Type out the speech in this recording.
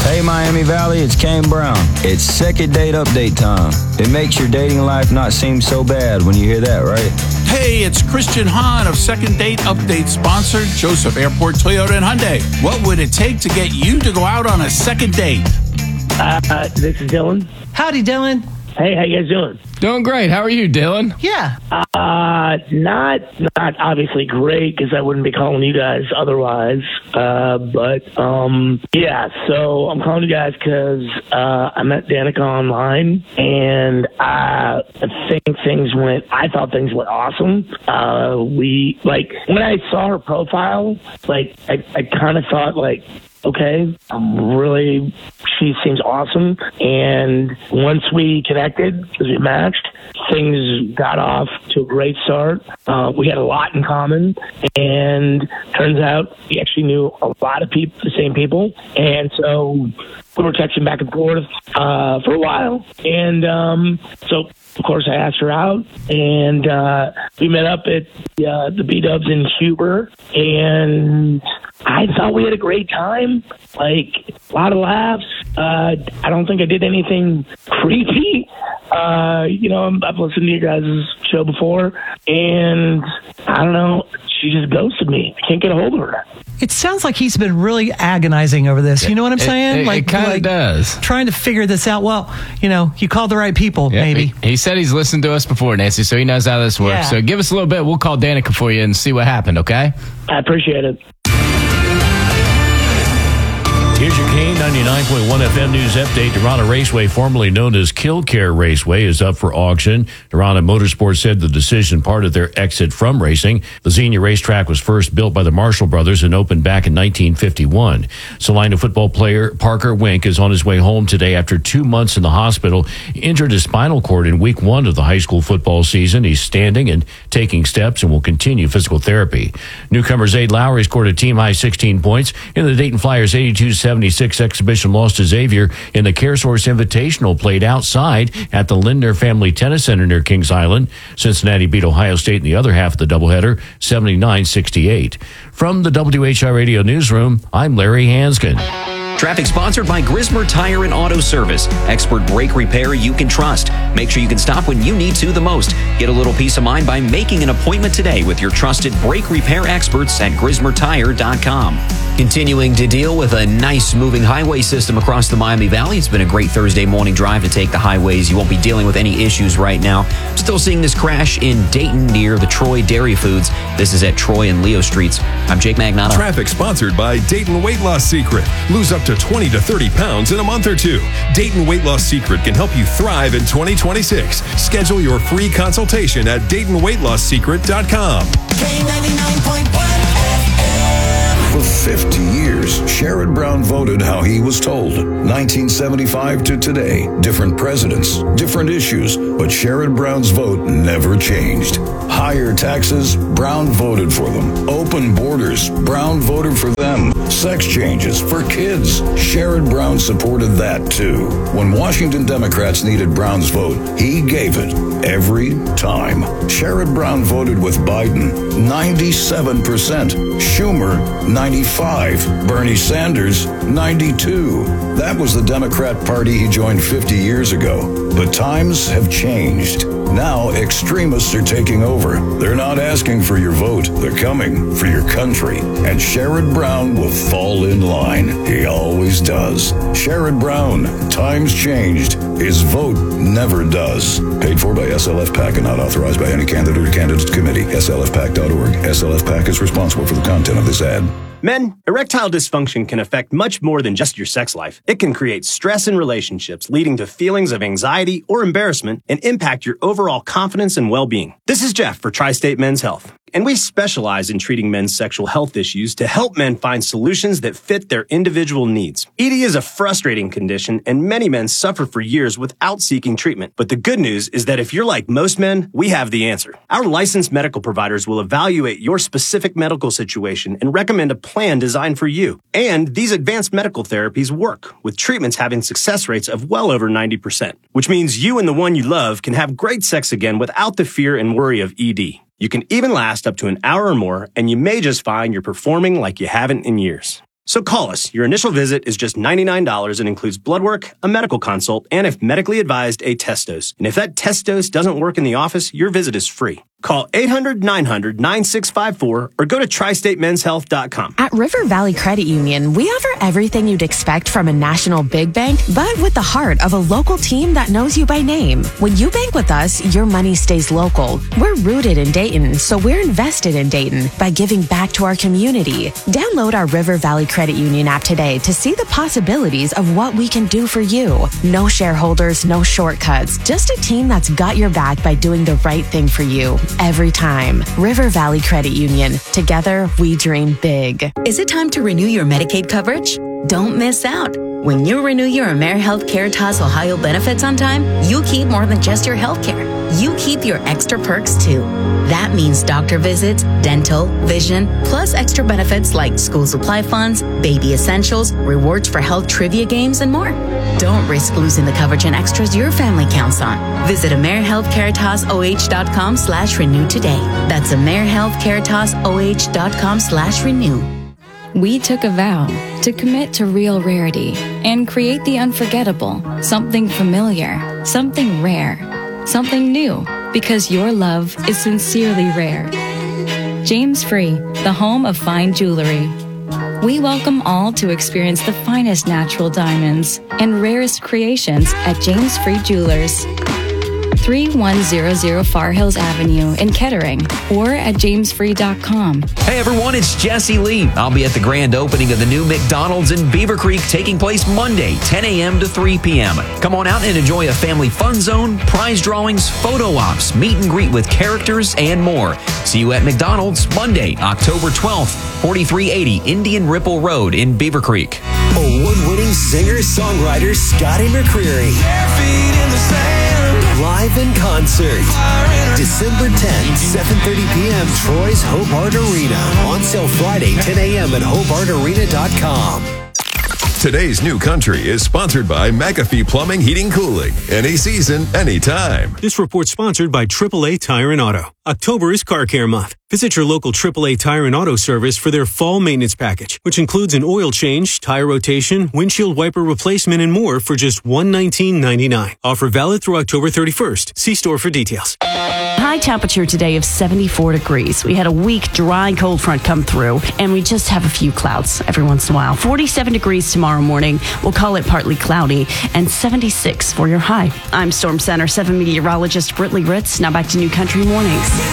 Hey Miami Valley, it's Kane Brown. It's second date update time. It makes your dating life not seem so bad when you hear that, right? Hey, it's Christian Hahn of Second Date Update, sponsored Joseph Airport Toyota and Hyundai. What would it take to get you to go out on a second date? This is Dylan. Howdy, Dylan. Hey, how you guys doing? Doing great. How are you, Dylan? Yeah. Not obviously great, because I wouldn't be calling you guys otherwise. Yeah. So I'm calling you guys because I met Danica online, and I thought things went awesome. When I saw her profile, I kind of thought okay, she seems awesome. And once we connected, because we matched, things got off to a great start. We had a lot in common, and turns out we actually knew a lot of people, the same people. And so we were texting back and forth for a while. And so, of course, I asked her out, and we met up at the B-Dubs in Huber, and I thought we had a great time, a lot of laughs. I don't think I did anything creepy. I've listened to you guys' show before, and I don't know, she just ghosted me. I can't get a hold of her. It sounds like he's been really agonizing over this. You know what I'm saying? It kind of does. Trying to figure this out. Well, you called the right people, maybe. He said he's listened to us before, Nancy, so he knows how this works. Yeah. So give us a little bit. We'll call Danica for you and see what happened, okay? I appreciate it. Here's your Kane 99.1 FM News update. Dorana Raceway, formerly known as Killcare Raceway, is up for auction. Dorana Motorsports said the decision part of their exit from racing. The Xenia racetrack was first built by the Marshall brothers and opened back in 1951. Salina football player Parker Wink is on his way home today after 2 months in the hospital. He injured his spinal cord in week 1 of the high school football season. He's standing and taking steps and will continue physical therapy. Newcomer Zayd Lowry scored a team-high 16 points in the Dayton Flyers 82-76 exhibition loss to Xavier in the CareSource Invitational, played outside at the Lindner Family Tennis Center near Kings Island. Cincinnati beat Ohio State in the other half of the doubleheader, 79-68. From the WHI Radio Newsroom, I'm Larry Hanskin. Traffic sponsored by Grismer Tire and Auto Service. Expert brake repair you can trust. Make sure you can stop when you need to the most. Get a little peace of mind by making an appointment today with your trusted brake repair experts at GrismerTire.com. Continuing to deal with a nice moving highway system across the Miami Valley. It's been a great Thursday morning drive to take the highways. You won't be dealing with any issues right now. Still seeing this crash in Dayton near the Troy Dairy Foods. This is at Troy and Leo Streets. I'm Jake Magnotta. Traffic sponsored by Dayton Weight Loss Secret. Lose up to 20 to 30 pounds in a month or two. Dayton Weight Loss Secret can help you thrive in 2026. Schedule your free consultation at DaytonWeightLossSecret.com. K99.1 For 50 years, Sherrod Brown voted how he was told. 1975 to today, different presidents, different issues, but Sherrod Brown's vote never changed. Higher taxes, Brown voted for them. Open borders, Brown voted for them. Sex changes for kids, Sherrod Brown supported that too. When Washington Democrats needed Brown's vote, he gave it every time. Sherrod Brown voted with Biden, 97%. Schumer, 95. Bernie Sanders, 92. That was the Democrat Party he joined 50 years ago. But times have changed. Now extremists are taking over. They're not asking for your vote. They're coming for your country. And Sherrod Brown will fall in line. He always does. Sherrod Brown, times changed. His vote never does. Paid for by SLF PAC and not authorized by any candidate or candidates committee. SLFPAC.org. SLF PAC is responsible for the content of this ad. Men, erectile dysfunction can affect much more than just your sex life. It can create stress in relationships, leading to feelings of anxiety or embarrassment, and impact your overall confidence and well-being. This is Jeff for Tri-State Men's Health, and we specialize in treating men's sexual health issues to help men find solutions that fit their individual needs. ED is a frustrating condition, and many men suffer for years without seeking treatment. But the good news is that if you're like most men, we have the answer. Our licensed medical providers will evaluate your specific medical situation and recommend a plan designed for you. And these advanced medical therapies work, with treatments having success rates of well over 90%, which means you and the one you love can have great sex again without the fear and worry of ED. You can even last up to an hour or more, and you may just find you're performing like you haven't in years. So call us. Your initial visit is just $99 and includes blood work, a medical consult, and if medically advised, a test dose. And if that test dose doesn't work in the office, your visit is free. Call 800-900-9654 or go to tristatemenshealth.com. At River Valley Credit Union, we offer everything you'd expect from a national big bank, but with the heart of a local team that knows you by name. When you bank with us, your money stays local. We're rooted in Dayton, so we're invested in Dayton by giving back to our community. Download our River Valley Credit Union app today to see the possibilities of what we can do for you. No shareholders, no shortcuts, just a team that's got your back by doing the right thing for you every time. River Valley Credit Union. Together, we dream big. Is it time to renew your Medicaid coverage? Don't miss out. When you renew your AmeriHealth Caritas Ohio benefits on time, you keep more than just your health care. You keep your extra perks too. That means doctor visits, dental, vision, plus extra benefits like school supply funds, baby essentials, rewards for health trivia games, and more. Don't risk losing the coverage and extras your family counts on. Visit AmeriHealthCaritasOH.com/renew today. That's AmeriHealthCaritasOH.com/renew. We took a vow to commit to real rarity and create the unforgettable, something familiar, something rare, something new, because your love is sincerely rare. James Free, the home of fine jewelry. We welcome all to experience the finest natural diamonds and rarest creations at James Free Jewelers. 3100 Far Hills Avenue in Kettering or at jamesfree.com. Hey everyone, it's Jesse Lee. I'll be at the grand opening of the new McDonald's in Beaver Creek taking place Monday, 10 a.m. to 3 p.m. Come on out and enjoy a family fun zone, prize drawings, photo ops, meet and greet with characters, and more. See you at McDonald's Monday, October 12th, 4380 Indian Ripple Road in Beaver Creek. Award-winning singer-songwriter Scotty McCreery. Live in concert. December 10th, 7:30 p.m. Troy's Hobart Arena. On sale Friday, 10 a.m. at hobartarena.com. Today's New Country is sponsored by McAfee Plumbing, Heating, Cooling. Any season, anytime. This report sponsored by AAA Tire and Auto. October is Car Care Month. Visit your local AAA Tire and Auto service for their fall maintenance package, which includes an oil change, tire rotation, windshield wiper replacement, and more for just $119.99. Offer valid through October 31st. See store for details. High temperature today of 74 degrees. We had a weak, dry, cold front come through, and we just have a few clouds every once in a while. 47 degrees tomorrow morning. We'll call it partly cloudy, and 76 for your high. I'm Storm Center 7 meteorologist Brittany Ritz. Now back to New Country Mornings.